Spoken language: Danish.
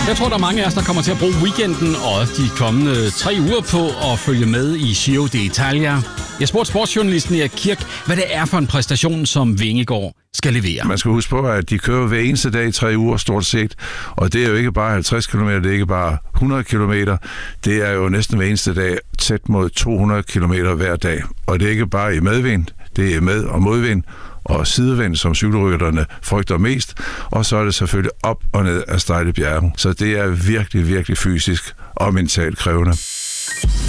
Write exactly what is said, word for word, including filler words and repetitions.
Jeg tror, der er mange af os, der kommer til at bruge weekenden og de kommende tre uger på at følge med i Giro d'Italia. Jeg spurgte sportsjournalisten Erik Kirk, hvad det er for en præstation, som Vingegaard skal levere. Man skal huske på, at de kører hver eneste dag i tre uger stort set, og det er jo ikke bare halvtreds kilometer, det er ikke bare hundrede kilometer, det er jo næsten hver eneste dag tæt mod to hundrede kilometer hver dag. Og det er ikke bare i medvind, det er med- og modvind, og sidevind, som cykelrytterne frygter mest, og så er det selvfølgelig op og ned af stejle bjerge. Så det er virkelig, virkelig fysisk og mentalt krævende.